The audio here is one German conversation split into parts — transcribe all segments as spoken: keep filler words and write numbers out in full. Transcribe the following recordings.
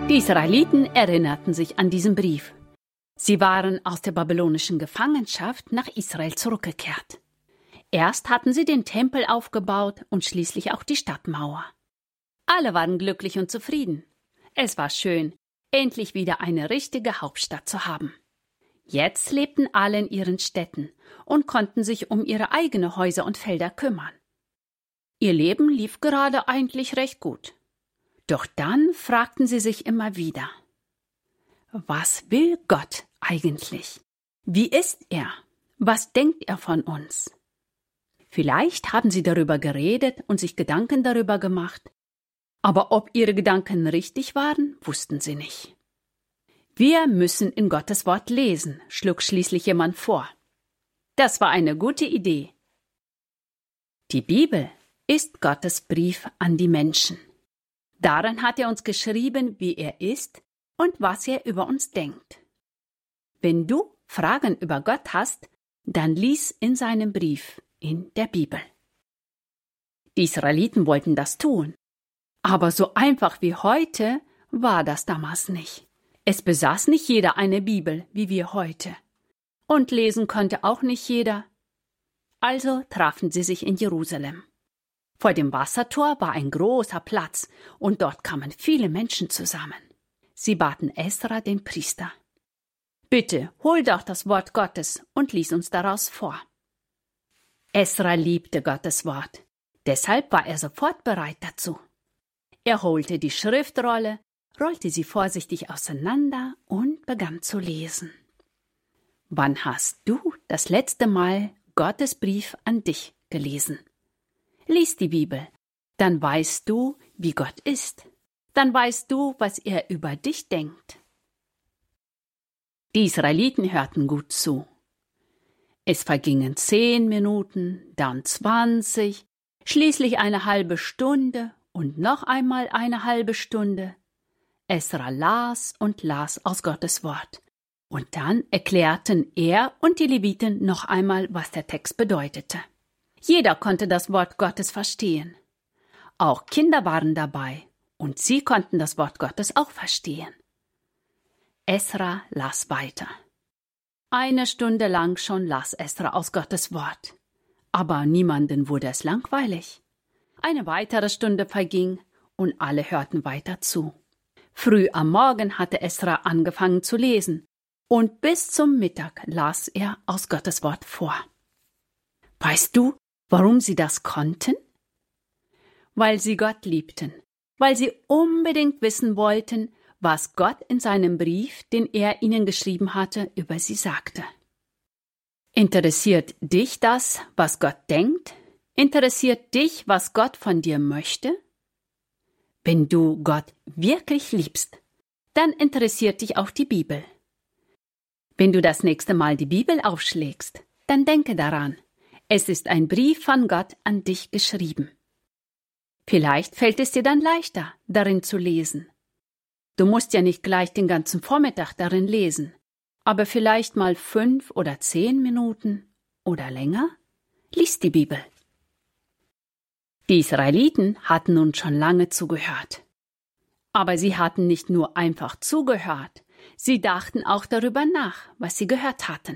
Die Israeliten erinnerten sich an diesen Brief. Sie waren aus der babylonischen Gefangenschaft nach Israel zurückgekehrt. Erst hatten sie den Tempel aufgebaut und schließlich auch die Stadtmauer. Alle waren glücklich und zufrieden. Es war schön, endlich wieder eine richtige Hauptstadt zu haben. Jetzt lebten alle in ihren Städten und konnten sich um ihre eigenen Häuser und Felder kümmern. Ihr Leben lief gerade eigentlich recht gut. Doch dann fragten sie sich immer wieder: Was will Gott eigentlich? Wie ist er? Was denkt er von uns? Vielleicht haben sie darüber geredet und sich Gedanken darüber gemacht, aber ob ihre Gedanken richtig waren, wussten sie nicht. Wir müssen in Gottes Wort lesen, schlug schließlich jemand vor. Das war eine gute Idee. Die Bibel ist Gottes Brief an die Menschen. Darin hat er uns geschrieben, wie er ist und was er über uns denkt. Wenn du Fragen über Gott hast, dann lies in seinem Brief, in der Bibel. Die Israeliten wollten das tun, aber so einfach wie heute war das damals nicht. Es besaß nicht jeder eine Bibel, wie wir heute. Und lesen konnte auch nicht jeder. Also trafen sie sich in Jerusalem. Vor dem Wassertor war ein großer Platz, und dort kamen viele Menschen zusammen. Sie baten Esra, den Priester: Bitte, hol doch das Wort Gottes und lies uns daraus vor. Esra liebte Gottes Wort, deshalb war er sofort bereit dazu. Er holte die Schriftrolle, rollte sie vorsichtig auseinander und begann zu lesen. Wann hast du das letzte Mal Gottes Brief an dich gelesen? Lies die Bibel, dann weißt du, wie Gott ist. Dann weißt du, was er über dich denkt. Die Israeliten hörten gut zu. Es vergingen zehn Minuten, dann zwanzig, schließlich eine halbe Stunde und noch einmal eine halbe Stunde. Esra las und las aus Gottes Wort. Und dann erklärten er und die Leviten noch einmal, was der Text bedeutete. Jeder konnte das Wort Gottes verstehen. Auch Kinder waren dabei, und sie konnten das Wort Gottes auch verstehen. Esra las weiter. Eine Stunde lang schon las Esra aus Gottes Wort. Aber niemanden wurde es langweilig. Eine weitere Stunde verging, und alle hörten weiter zu. Früh am Morgen hatte Esra angefangen zu lesen, und bis zum Mittag las er aus Gottes Wort vor. Weißt du, warum sie das konnten? Weil sie Gott liebten, weil sie unbedingt wissen wollten, was Gott in seinem Brief, den er ihnen geschrieben hatte, über sie sagte. Interessiert dich das, was Gott denkt? Interessiert dich, was Gott von dir möchte? Wenn du Gott wirklich liebst, dann interessiert dich auch die Bibel. Wenn du das nächste Mal die Bibel aufschlägst, dann denke daran, es ist ein Brief von Gott an dich geschrieben. Vielleicht fällt es dir dann leichter, darin zu lesen. Du musst ja nicht gleich den ganzen Vormittag darin lesen, aber vielleicht mal fünf oder zehn Minuten oder länger. Lies die Bibel. Die Israeliten hatten nun schon lange zugehört. Aber sie hatten nicht nur einfach zugehört, sie dachten auch darüber nach, was sie gehört hatten.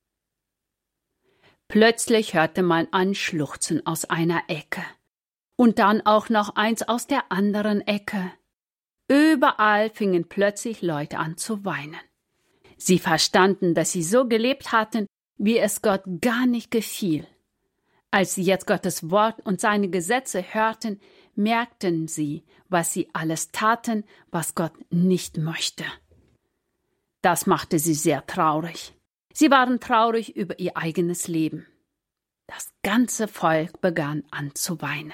Plötzlich hörte man ein Schluchzen aus einer Ecke und dann auch noch eins aus der anderen Ecke. Überall fingen plötzlich Leute an zu weinen. Sie verstanden, dass sie so gelebt hatten, wie es Gott gar nicht gefiel. Als sie jetzt Gottes Wort und seine Gesetze hörten, merkten sie, was sie alles taten, was Gott nicht möchte. Das machte sie sehr traurig. Sie waren traurig über ihr eigenes Leben. Das ganze Volk begann an zu weinen.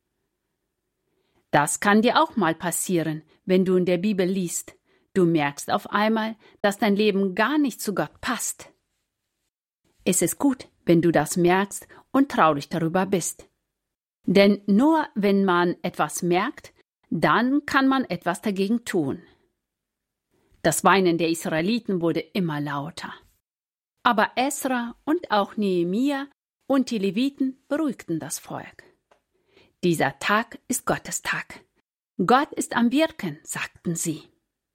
Das kann dir auch mal passieren, wenn du in der Bibel liest. Du merkst auf einmal, dass dein Leben gar nicht zu Gott passt. Es ist gut, wenn du das merkst und traurig darüber bist. Denn nur wenn man etwas merkt, dann kann man etwas dagegen tun. Das Weinen der Israeliten wurde immer lauter. Aber Esra und auch Nehemia und die Leviten beruhigten das Volk. Dieser Tag ist Gottes Tag. Gott ist am Wirken, sagten sie.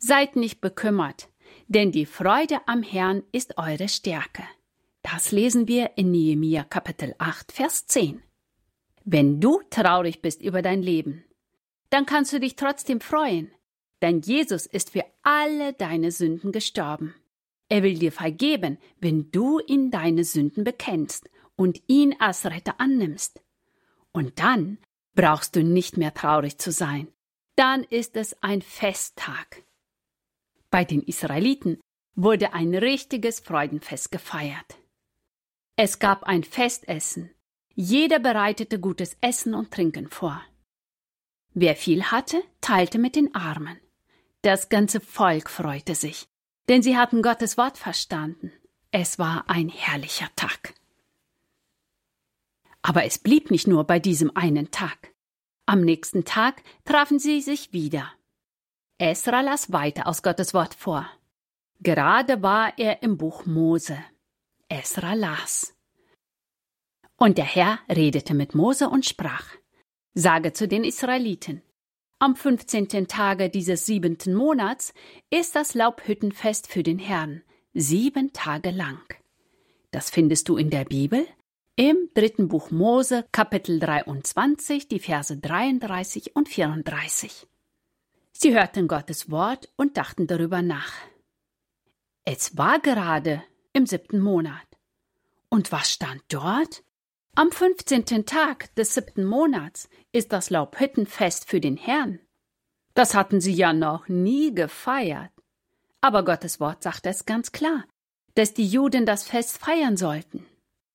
Seid nicht bekümmert, denn die Freude am Herrn ist eure Stärke. Das lesen wir in Nehemia Kapitel acht, Vers zehn. Wenn du traurig bist über dein Leben, dann kannst du dich trotzdem freuen, denn Jesus ist für alle deine Sünden gestorben. Er will dir vergeben, wenn du ihm deine Sünden bekennst und ihn als Retter annimmst. Und dann brauchst du nicht mehr traurig zu sein. Dann ist es ein Festtag. Bei den Israeliten wurde ein richtiges Freudenfest gefeiert. Es gab ein Festessen. Jeder bereitete gutes Essen und Trinken vor. Wer viel hatte, teilte mit den Armen. Das ganze Volk freute sich, denn sie hatten Gottes Wort verstanden. Es war ein herrlicher Tag. Aber es blieb nicht nur bei diesem einen Tag. Am nächsten Tag trafen sie sich wieder. Esra las weiter aus Gottes Wort vor. Gerade war er im Buch Mose. Esra las. Und der Herr redete mit Mose und sprach: Sage zu den Israeliten: Am fünfzehnten Tage dieses siebenten Monats ist das Laubhüttenfest für den Herrn, sieben Tage lang. Das findest du in der Bibel, im dritten Buch Mose, Kapitel dreiundzwanzig, die Verse dreiunddreißig und vierunddreißig. Sie hörten Gottes Wort und dachten darüber nach. Es war gerade im siebten Monat. Und was stand dort? Am fünfzehnten Tag des siebten Monats ist das Laubhüttenfest für den Herrn. Das hatten sie ja noch nie gefeiert. Aber Gottes Wort sagte es ganz klar, dass die Juden das Fest feiern sollten.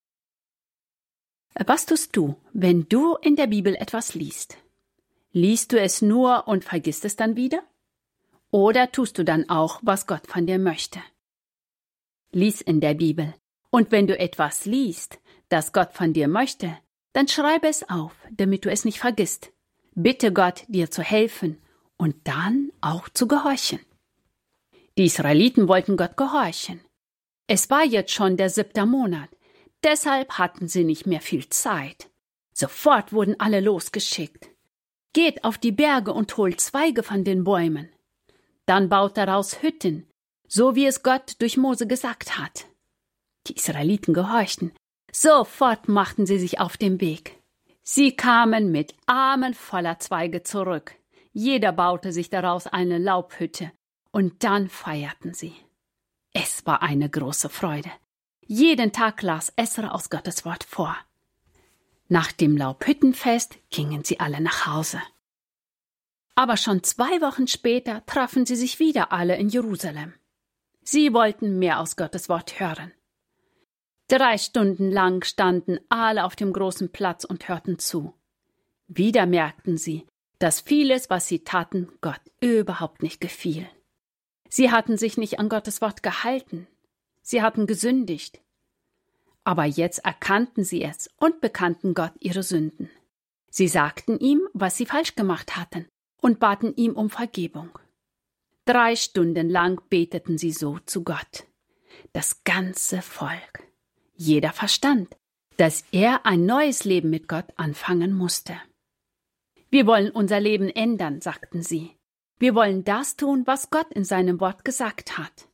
Was tust du, wenn du in der Bibel etwas liest? Liest du es nur und vergisst es dann wieder? Oder tust du dann auch, was Gott von dir möchte? Lies in der Bibel. Und wenn du etwas liest, das Gott von dir möchte, dann schreibe es auf, damit du es nicht vergisst. Bitte Gott, dir zu helfen und dann auch zu gehorchen. Die Israeliten wollten Gott gehorchen. Es war jetzt schon der siebte Monat, deshalb hatten sie nicht mehr viel Zeit. Sofort wurden alle losgeschickt. Geht auf die Berge und holt Zweige von den Bäumen. Dann baut daraus Hütten, so wie es Gott durch Mose gesagt hat. Die Israeliten gehorchten. Sofort machten sie sich auf den Weg. Sie kamen mit Armen voller Zweige zurück. Jeder baute sich daraus eine Laubhütte. Und dann feierten sie. Es war eine große Freude. Jeden Tag las Esra aus Gottes Wort vor. Nach dem Laubhüttenfest gingen sie alle nach Hause. Aber schon zwei Wochen später trafen sie sich wieder alle in Jerusalem. Sie wollten mehr aus Gottes Wort hören. Drei Stunden lang standen alle auf dem großen Platz und hörten zu. Wieder merkten sie, dass vieles, was sie taten, Gott überhaupt nicht gefiel. Sie hatten sich nicht an Gottes Wort gehalten. Sie hatten gesündigt. Aber jetzt erkannten sie es und bekannten Gott ihre Sünden. Sie sagten ihm, was sie falsch gemacht hatten, und baten ihm um Vergebung. Drei Stunden lang beteten sie so zu Gott. Das ganze Volk. Jeder verstand, dass er ein neues Leben mit Gott anfangen musste. Wir wollen unser Leben ändern, sagten sie. Wir wollen das tun, was Gott in seinem Wort gesagt hat.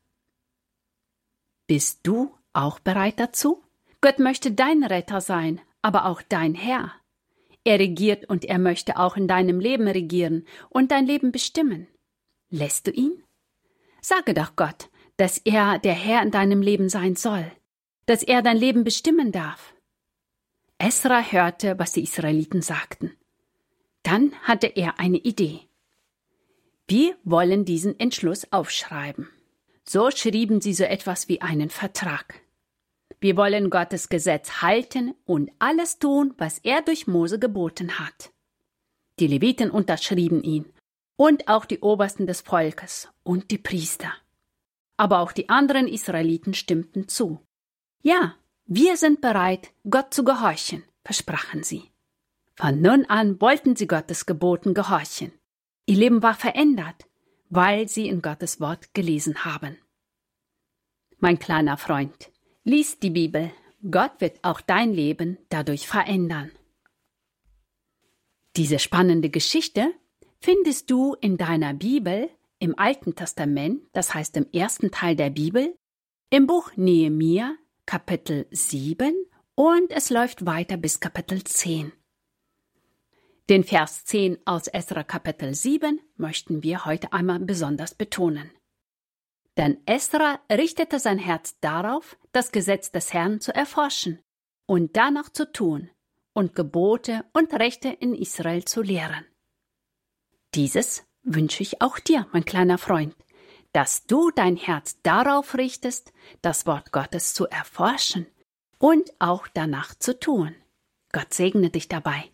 Bist du auch bereit dazu? Gott möchte dein Retter sein, aber auch dein Herr. Er regiert und er möchte auch in deinem Leben regieren und dein Leben bestimmen. Lässt du ihn? Sage doch Gott, dass er der Herr in deinem Leben sein soll, dass er dein Leben bestimmen darf. Esra hörte, was die Israeliten sagten. Dann hatte er eine Idee. Wir wollen diesen Entschluss aufschreiben. So schrieben sie so etwas wie einen Vertrag. Wir wollen Gottes Gesetz halten und alles tun, was er durch Mose geboten hat. Die Leviten unterschrieben ihn und auch die Obersten des Volkes und die Priester. Aber auch die anderen Israeliten stimmten zu. Ja, wir sind bereit, Gott zu gehorchen, versprachen sie. Von nun an wollten sie Gottes Geboten gehorchen. Ihr Leben war verändert, weil sie in Gottes Wort gelesen haben. Mein kleiner Freund, lies die Bibel. Gott wird auch dein Leben dadurch verändern. Diese spannende Geschichte findest du in deiner Bibel im Alten Testament, das heißt im ersten Teil der Bibel, im Buch Nehemia, Kapitel sieben, und es läuft weiter bis Kapitel zehn. Den Vers zehn aus Esra Kapitel sieben möchten wir heute einmal besonders betonen. Denn Esra richtete sein Herz darauf, das Gesetz des Herrn zu erforschen und danach zu tun und Gebote und Rechte in Israel zu lehren. Dieses wünsche ich auch dir, mein kleiner Freund, dass du dein Herz darauf richtest, das Wort Gottes zu erforschen und auch danach zu tun. Gott segne dich dabei.